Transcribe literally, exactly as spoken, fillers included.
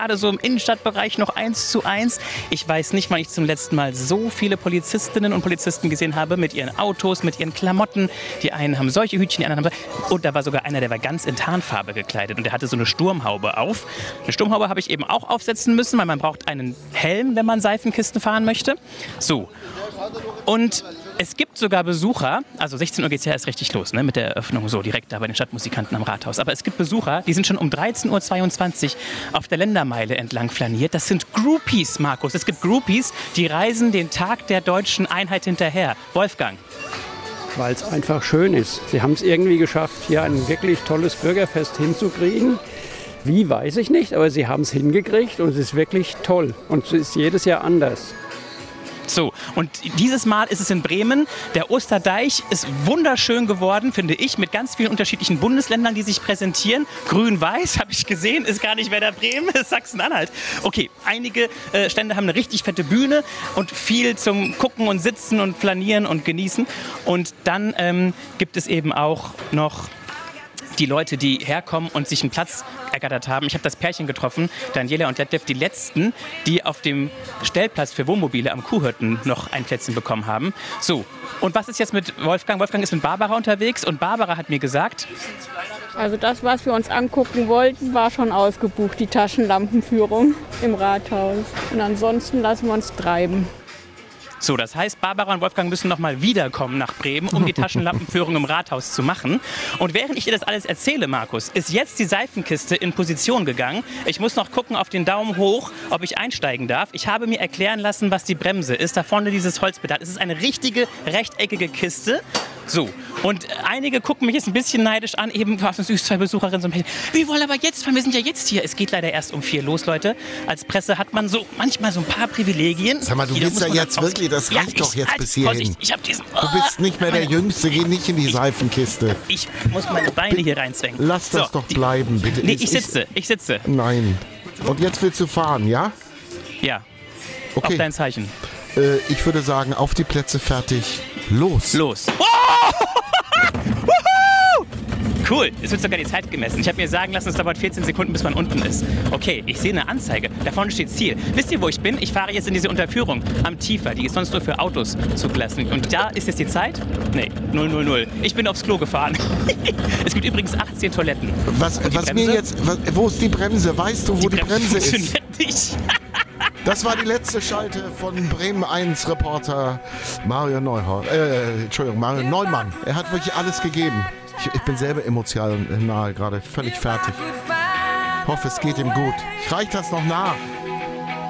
gerade so im Innenstadtbereich noch eins zu eins. Ich weiß nicht, wann ich zum letzten Mal so viele Polizistinnen und Polizisten gesehen habe mit ihren Autos, mit ihren Klamotten. Die einen haben solche Hütchen, die anderen haben so. Und da war sogar einer, der war ganz in Tarnfarbe gekleidet und der hatte so eine Sturmhaube auf. Eine Sturmhaube habe ich eben auch aufsetzen müssen, weil man braucht einen Helm, wenn man Seifenkisten fahren möchte. So. Und es gibt sogar Besucher, also sechzehn Uhr geht es ja erst richtig los, ne, mit der Eröffnung, so direkt da bei den Stadtmusikanten am Rathaus. Aber es gibt Besucher, die sind schon um dreizehn Uhr zweiundzwanzig auf der Ländermeile entlang flaniert. Das sind Groupies, Markus. Es gibt Groupies, die reisen den Tag der deutschen Einheit hinterher. Wolfgang. Weil es einfach schön ist. Sie haben es irgendwie geschafft, hier ein wirklich tolles Bürgerfest hinzukriegen. Wie, weiß ich nicht, aber sie haben es hingekriegt und es ist wirklich toll. Und es ist jedes Jahr anders. So, und dieses Mal ist es in Bremen. Der Osterdeich ist wunderschön geworden, finde ich, mit ganz vielen unterschiedlichen Bundesländern, die sich präsentieren. Grün-Weiß, habe ich gesehen, ist gar nicht Werder Bremen, ist Sachsen-Anhalt. Okay, einige äh, Stände haben eine richtig fette Bühne und viel zum Gucken und Sitzen und Flanieren und Genießen. Und dann ähm, gibt es eben auch noch die Leute, die herkommen und sich einen Platz ergattert haben. Ich habe das Pärchen getroffen, Daniela und Detlef, die letzten, die auf dem Stellplatz für Wohnmobile am Kuhhirten noch ein Plätzchen bekommen haben. So, und was ist jetzt mit Wolfgang? Wolfgang ist mit Barbara unterwegs und Barbara hat mir gesagt... Also das, was wir uns angucken wollten, war schon ausgebucht, die Taschenlampenführung im Rathaus. Und ansonsten lassen wir uns treiben. So, das heißt, Barbara und Wolfgang müssen noch mal wiederkommen nach Bremen, um die Taschenlampenführung im Rathaus zu machen. Und während ich dir das alles erzähle, Markus, ist jetzt die Seifenkiste in Position gegangen. Ich muss noch gucken auf den Daumen hoch, ob ich einsteigen darf. Ich habe mir erklären lassen, was die Bremse ist. Da vorne dieses Holzpedal. Es ist eine richtige rechteckige Kiste. So, und einige gucken mich jetzt ein bisschen neidisch an, eben war es süß, zwei Besucherinnen so ein bisschen, wir wollen aber jetzt fahren, wir sind ja jetzt hier. Es geht leider erst um vier los, Leute. Als Presse hat man so manchmal so ein paar Privilegien. Sag mal, du willst ja jetzt wirklich, das reicht ja, doch jetzt halt, bis hierhin. Vorsicht, ich hab diesen, oh, du bist nicht mehr der Jüngste, geh nicht in die ich, Seifenkiste. Ich muss meine Beine hier reinzwängen. Lass das so, doch die, bleiben, bitte. Nee, ich sitze, ich sitze. Nein. Und jetzt willst du fahren, ja? Ja. Okay. Auf dein Zeichen. Äh, ich würde sagen, auf die Plätze, fertig, los. Los. Oh! Cool, es wird sogar die Zeit gemessen. Ich habe mir sagen lassen, es dauert vierzehn Sekunden, bis man unten ist. Okay, ich sehe eine Anzeige. Da vorne steht Ziel. Wisst ihr, wo ich bin? Ich fahre jetzt in diese Unterführung am Tiefer. Die ist sonst nur für Autos zugelassen. Und da ist jetzt die Zeit? Nee, null null null. Ich bin aufs Klo gefahren. Es gibt übrigens achtzehn Toiletten. Was, was mir jetzt... Was, wo ist die Bremse? Weißt du, wo die, die Bremse, Bremse ist? Nicht. Das war die letzte Schalte von Bremen eins Reporter Mario Neuhaus. Äh, Entschuldigung, Mario Neumann. Er hat wirklich alles gegeben. Ich, ich bin selber emotional gerade völlig fertig. Hoffe, es geht ihm gut. Ich reich das noch nach.